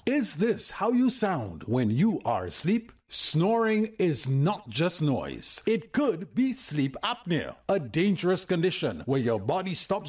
Is this how you sound when you are asleep? Snoring is not just noise. It could be sleep apnea, a dangerous condition where your body stops